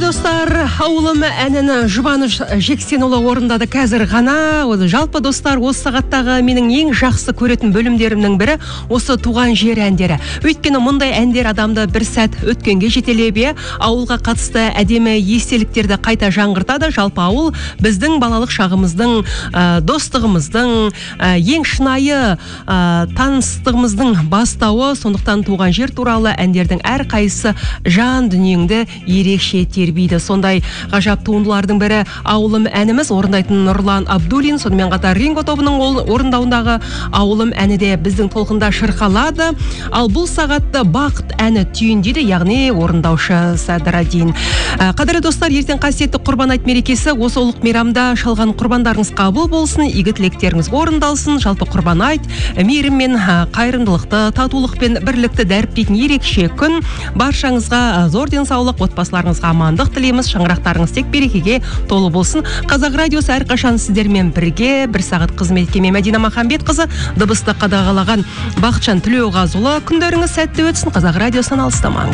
достар, ауылым әнін Жұбаныш Жексенұлы орындады қазір ғана. Жалпы достар, осы сағаттағы менің ең жақсы көретін бөлімдерімнің бірі осы туған жер әндері. Өйткені мұндай әндер адамды бір сәт өткенге жетелебе, ауылға қатысты әдемі естеліктерді қайта жаңғыртады. Жалпы ауыл біздің балалық шағымыздың, достығымыздың, ең шынайы таныстығымыздың бастауы. Сондықтан туған жер туралы әндердің әр қайсысы жан дүниеңді ерекше тербейді. Сондай ғажап туындылардың бірі ауылым әніміз, орындайтын Нұрлан Абдуллин, сонымен қатар Ринго тобының орындауындағы ауылым әні де біздің толқында шырқалады. Ал бұл сағатты бақыт әні түйіндейді, яғни орындаушы Садырадин. Қадірлі достар, ертең қасиетті құрбан айт мерекесі, осы ұлық мейрамда шалған құрбандарыңыз қабыл болсын, игі тілектеріңіз орындалсын. Жалпы құрбан айт мейірім мен қайырымдылықты, татулық пен бірлікті дәріптейтін ерекше күн. Баршаңызға зор денсаулық, отбасыларыңызға амандық тілейміз. Шаңырақтарыңыз тек берекеге толы болсын. Қазақ радиосы әрқашан сіздермен бірге. Бір сағат қызметке мен Мәдина Махамбетқызы, дыбысты қадағалаған Бақытжан Тілеуғазұлы. Күндеріңіз сәтті өтсін. Қазақ радиосынан алыстамаңыз.